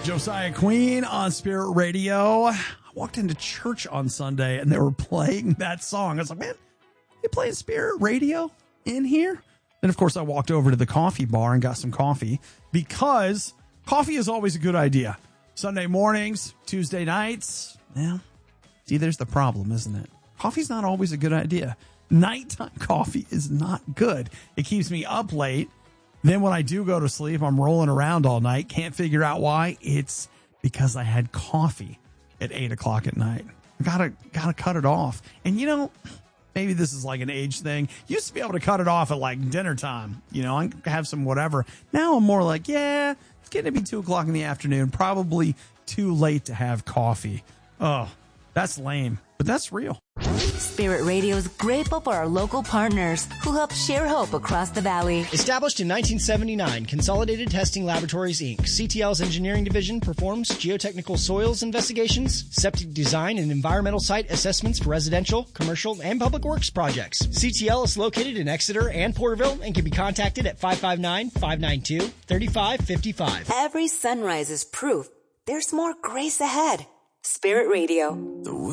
Josiah Queen on Spirit Radio. I walked into church on Sunday and they were playing that song. I was like, man, they playing Spirit Radio in here? Then, of course, I walked over to the coffee bar and got some coffee because coffee is always a good idea. Sunday mornings, Tuesday nights. Yeah. See, there's the problem, isn't it? Coffee's not always a good idea. Nighttime coffee is not good. It keeps me up late. Then when I do go to sleep, I'm rolling around all night. Can't figure out why. It's because I had coffee at 8 o'clock at night. I gotta cut it off. And you know, maybe this is like an age thing. Used to be able to cut it off at like dinner time. You know, I have some whatever. Now I'm more like, yeah, it's getting to be 2 o'clock in the afternoon. Probably too late to have coffee. Oh, that's lame, but that's real. Spirit Radio is grateful for our local partners who help share hope across the valley. Established in 1979, Consolidated Testing Laboratories, Inc., CTL's engineering division performs geotechnical soils investigations, septic design, and environmental site assessments for residential, commercial, and public works projects. CTL is located in Exeter and Porterville and can be contacted at 559-592-3555. Every sunrise is proof there's more grace ahead. Spirit Radio.